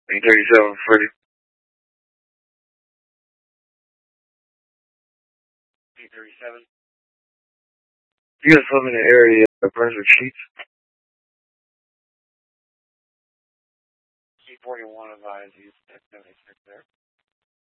37, Freddie. B37. You got something in the area of Brunswick Sheets? C41 advised you. 76 there.